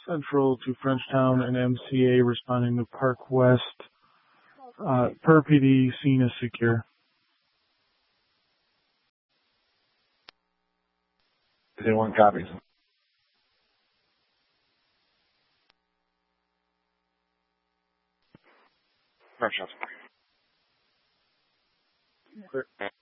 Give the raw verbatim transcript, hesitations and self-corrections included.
Central to Frenchtown and M C A responding to Park West. Uh, per P D, scene is secure. Anyone copies? Front shots. Clear.